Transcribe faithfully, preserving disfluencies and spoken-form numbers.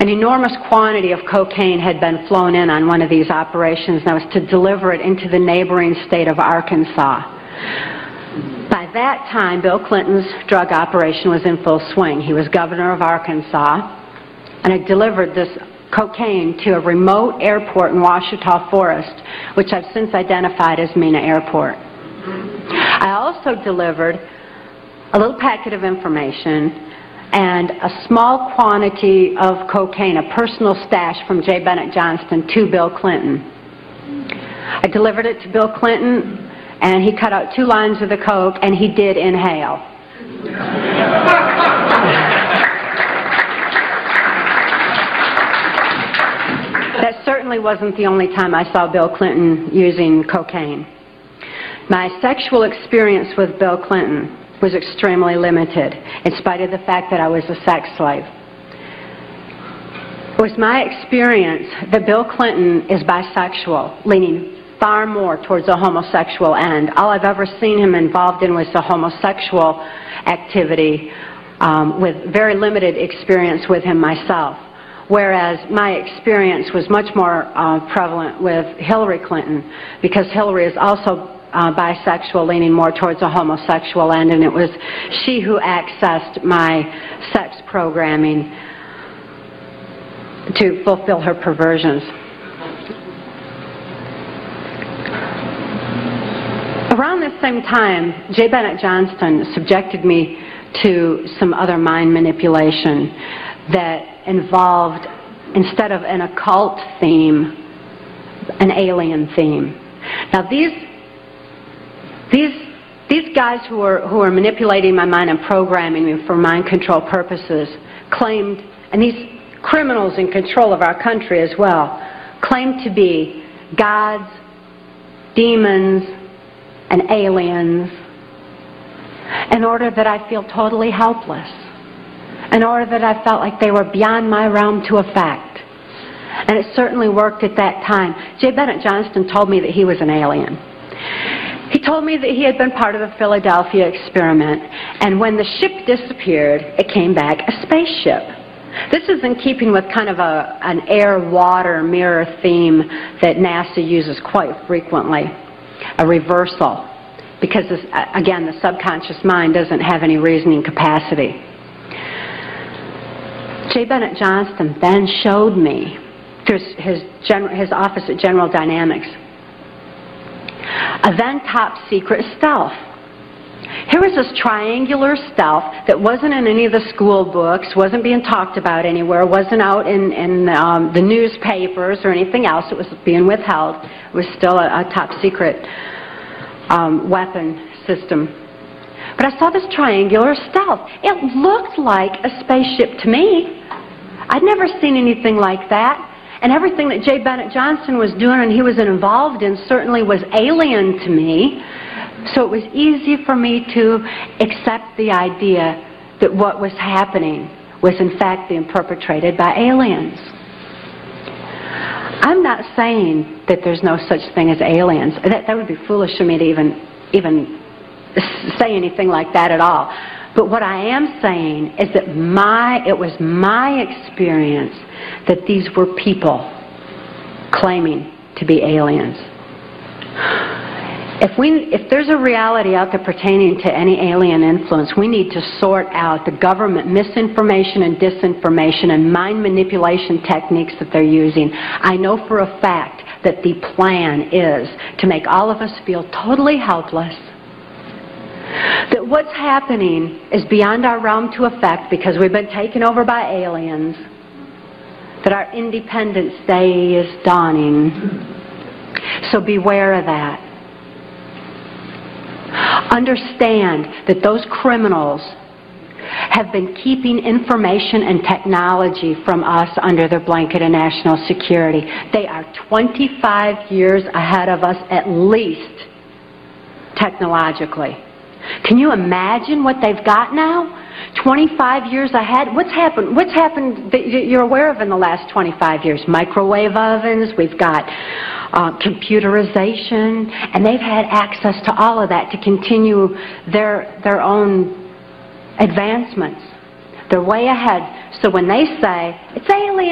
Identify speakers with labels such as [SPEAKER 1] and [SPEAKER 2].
[SPEAKER 1] An enormous quantity of cocaine had been flown in on one of these operations, and I was to deliver it into the neighboring state of Arkansas. By that time, Bill Clinton's drug operation was in full swing. He was governor of Arkansas, and I delivered this cocaine to a remote airport in Ouachita Forest, which I've since identified as Mena Airport. I also delivered a little packet of information and a small quantity of cocaine, a personal stash from J. Bennett Johnston, to Bill Clinton. I delivered it to Bill Clinton, and he cut out two lines of the coke, and he did inhale. That certainly wasn't the only time I saw Bill Clinton using cocaine. My sexual experience with Bill Clinton was extremely limited, in spite of the fact that I was a sex slave. It was my experience that Bill Clinton is bisexual, leaning far more towards a homosexual end. All I've ever seen him involved in was the homosexual activity, um, with very limited experience with him myself. Whereas my experience was much more uh, prevalent with Hillary Clinton, because Hillary is also Uh, bisexual, leaning more towards a homosexual end, and it was she who accessed my sex programming to fulfill her perversions. Around this same time, J. Bennett Johnston subjected me to some other mind manipulation that involved, instead of an occult theme, an alien theme. Now these These, these guys who are, who are manipulating my mind and programming me for mind control purposes claimed, and these criminals in control of our country as well, claimed to be gods, demons, and aliens, in order that I feel totally helpless, in order that I felt like they were beyond my realm to affect. And it certainly worked at that time. J. Bennett Johnston told me that he was an alien. He told me that he had been part of the Philadelphia experiment, and when the ship disappeared, it came back a spaceship. This is in keeping with kind of a, an air-water mirror theme that NASA uses quite frequently, a reversal, because, this, again, the subconscious mind doesn't have any reasoning capacity. J. Bennett Johnston then showed me, through his, gen- his office at General Dynamics, a then top secret stealth. Here was this triangular stealth that wasn't in any of the school books, wasn't being talked about anywhere, wasn't out in, in um, the newspapers or anything else. It was being withheld. It was still a, a top secret um, weapon system. But I saw this triangular stealth. It looked like a spaceship to me. I'd never seen anything like that. And everything that J. Bennett Johnston was doing and he was involved in certainly was alien to me. So it was easy for me to accept the idea that what was happening was in fact being perpetrated by aliens. I'm not saying that there's no such thing as aliens. That, that would be foolish for me to even, even say anything like that at all. But what I am saying is that my, it was my experience that these were people claiming to be aliens. If we, if there's a reality out there pertaining to any alien influence, we need to sort out the government misinformation and disinformation and mind manipulation techniques that they're using. I know for a fact that the plan is to make all of us feel totally helpless, that what's happening is beyond our realm to affect because we've been taken over by aliens, that our Independence Day is dawning. So beware of that. Understand that those criminals have been keeping information and technology from us under their blanket of national security. They are twenty-five years ahead of us at least, technologically. Can you imagine what they've got now? twenty-five years ahead? What's happened? What's happened that you're aware of in the last twenty-five years? Microwave ovens, we've got uh, computerization, and they've had access to all of that to continue their, their own advancements. They're way ahead. So when they say, it's alien,